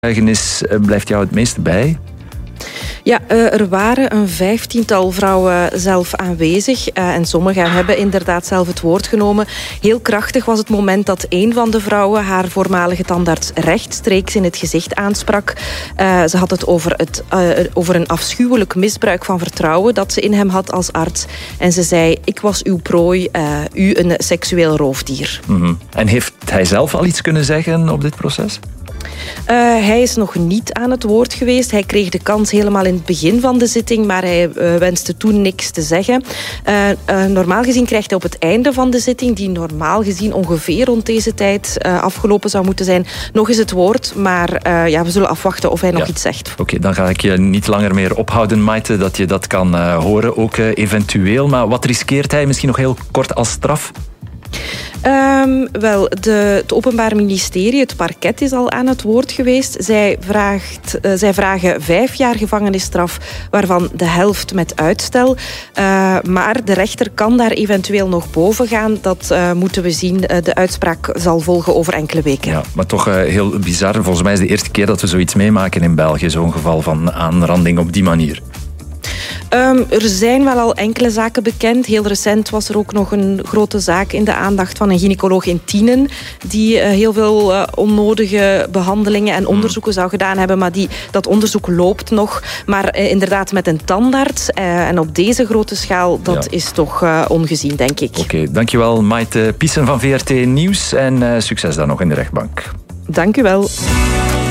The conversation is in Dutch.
Getuigenis blijft jou het meeste bij? Ja, er waren een 15-tal vrouwen zelf aanwezig en sommigen hebben inderdaad zelf het woord genomen. Heel krachtig was het moment dat een van de vrouwen haar voormalige tandarts rechtstreeks in het gezicht aansprak. Ze had het over een afschuwelijk misbruik van vertrouwen dat ze in hem had als arts. En ze zei, ik was uw prooi, u een seksueel roofdier. Mm-hmm. En heeft hij zelf al iets kunnen zeggen op dit proces? Hij is nog niet aan het woord geweest. Hij kreeg de kans helemaal in het begin van de zitting, maar hij wenste toen niks te zeggen. Normaal gezien krijgt hij op het einde van de zitting, die normaal gezien ongeveer rond deze tijd afgelopen zou moeten zijn, nog eens het woord. Maar we zullen afwachten of hij nog iets zegt. Oké, dan ga ik je niet langer meer ophouden, Maite, dat je dat kan horen, ook eventueel. Maar wat riskeert hij misschien nog heel kort als straf? Het Openbaar Ministerie, het parket, is al aan het woord geweest. Zij vragen 5 jaar gevangenisstraf, waarvan de helft met uitstel. Maar de rechter kan daar eventueel nog boven gaan. Dat moeten we zien. De uitspraak zal volgen over enkele weken. Ja, maar toch heel bizar. Volgens mij is het de eerste keer dat we zoiets meemaken in België. Zo'n geval van aanranding op die manier. Er zijn wel al enkele zaken bekend. Heel recent was er ook nog een grote zaak in de aandacht van een gynaecoloog in Tienen, die heel veel onnodige behandelingen en onderzoeken zou gedaan hebben. Maar dat onderzoek loopt nog. Maar inderdaad met een tandarts. En op deze grote schaal, dat is toch ongezien, denk ik. Oké, dankjewel Maite Pissen van VRT Nieuws. En succes dan nog in de rechtbank. Dank u wel.